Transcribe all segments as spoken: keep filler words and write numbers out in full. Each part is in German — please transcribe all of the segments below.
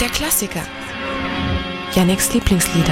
Der Klassiker. Yannicks Lieblingslieder.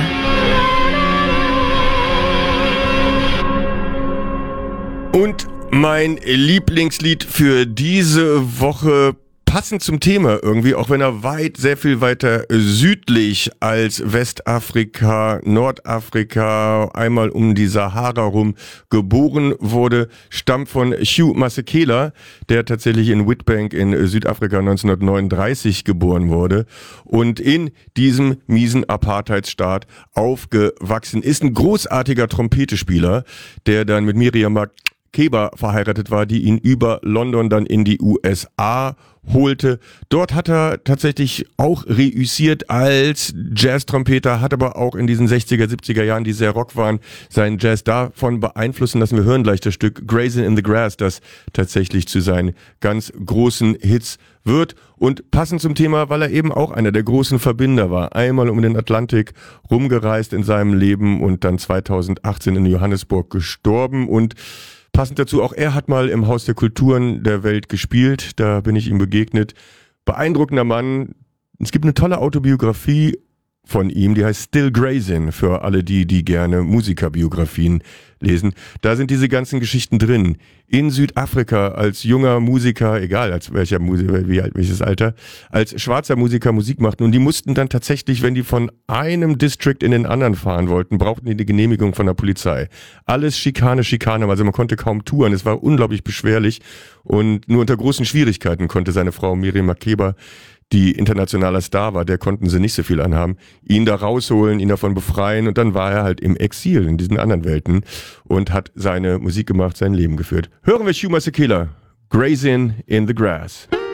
Und mein Lieblingslied für diese Woche, passend zum Thema irgendwie, auch wenn er weit, sehr viel weiter südlich als Westafrika, Nordafrika, einmal um die Sahara rum geboren wurde, stammt von Hugh Masekela, der tatsächlich in Witbank in Südafrika neunzehnhundertneununddreißig geboren wurde und in diesem miesen Apartheidsstaat aufgewachsen ist. Ein großartiger Trompetespieler, der dann mit Miriam Makeba verheiratet war, die ihn über London dann in die U S A holte. Dort hat er tatsächlich auch reüssiert als Jazz-Trompeter, hat aber auch in diesen sechziger, siebziger Jahren, die sehr Rock waren, seinen Jazz davon beeinflussen lassen. Wir hören gleich das Stück Grazing in the Grass, das tatsächlich zu seinen ganz großen Hits wird. Und passend zum Thema, weil er eben auch einer der großen Verbinder war. Einmal um den Atlantik rumgereist in seinem Leben und dann zweitausendachtzehn in Johannesburg gestorben. Und passend dazu, auch er hat mal im Haus der Kulturen der Welt gespielt, da bin ich ihm begegnet. Beeindruckender Mann. Es gibt eine tolle Autobiografie von ihm, die heißt Still Grazing, für alle die, die gerne Musikerbiografien lesen. Da sind diese ganzen Geschichten drin. In Südafrika als junger Musiker, egal als welcher Musiker, wie alt, welches Alter, als schwarzer Musiker Musik machten. Und die mussten dann tatsächlich, wenn die von einem District in den anderen fahren wollten, brauchten die die Genehmigung von der Polizei. Alles Schikane, Schikane, also man konnte kaum touren. Es war unglaublich beschwerlich und nur unter großen Schwierigkeiten konnte seine Frau Miriam Makeba, die internationaler Star war, der konnten sie nicht so viel anhaben, ihn da rausholen, ihn davon befreien und dann war er halt im Exil in diesen anderen Welten und hat seine Musik gemacht, sein Leben geführt. Hören wir Hugh Masekela, Grazing in the Grass.